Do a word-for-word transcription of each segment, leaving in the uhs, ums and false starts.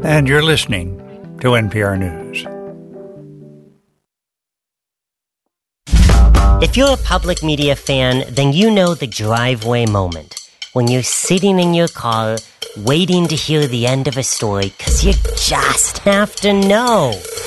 and you're listening to N P R News. If you're a public media fan, then you know the driveway moment, when you're sitting in your car waiting to hear the end of a story because you just have to know.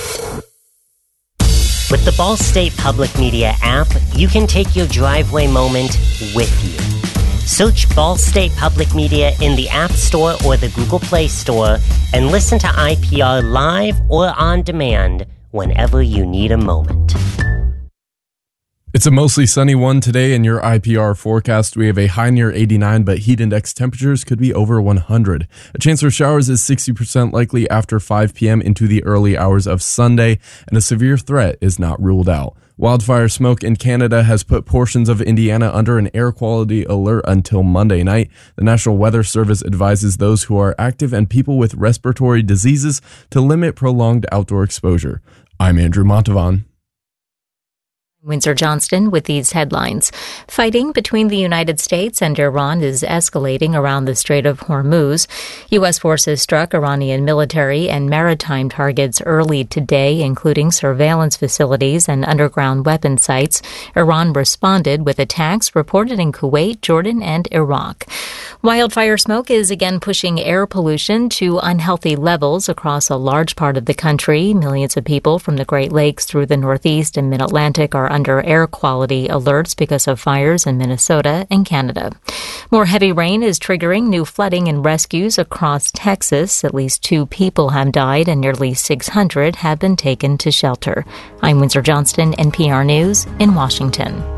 With the Ball State Public Media app, you can take your driveway moment with you. Search Ball State Public Media in the App Store or the Google Play Store and listen to I P R live or on demand whenever you need a moment. It's a mostly sunny one today in your I P R forecast. We have a high near eighty-nine, but heat index temperatures could be over one hundred. A chance for showers is sixty percent likely after five p.m. into the early hours of Sunday, and a severe threat is not ruled out. Wildfire smoke in Canada has put portions of Indiana under an air quality alert until Monday night. The National Weather Service advises those who are active and people with respiratory diseases to limit prolonged outdoor exposure. I'm Andrew Montavon. Windsor Johnston with these headlines. Fighting between the United States and Iran is escalating around the Strait of Hormuz. U S forces struck Iranian military and maritime targets early today, including surveillance facilities and underground weapon sites. Iran responded with attacks reported in Kuwait, Jordan, and Iraq. Wildfire smoke is again pushing air pollution to unhealthy levels across a large part of the country. Millions of people from the Great Lakes through the Northeast and Mid-Atlantic are under air quality alerts because of fires in Minnesota and Canada. More heavy rain is triggering new flooding and rescues across Texas. At least two people have died and nearly six hundred have been taken to shelter. I'm Windsor Johnston, N P R News in Washington.